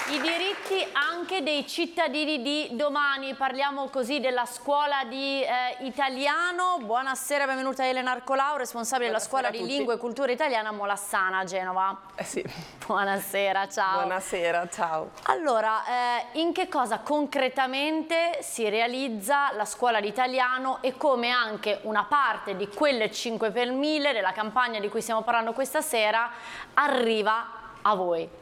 I diritti anche dei cittadini di domani. Parliamo così della scuola di italiano. Buonasera, benvenuta Elena Arcolau, responsabile della scuola di lingua e cultura italiana Molassana a Genova. Sì. Buonasera, ciao. Buonasera, ciao. Allora, in che cosa concretamente si realizza la scuola di italiano e come anche una parte di quelle 5 per 1000 della campagna di cui stiamo parlando questa sera arriva a voi?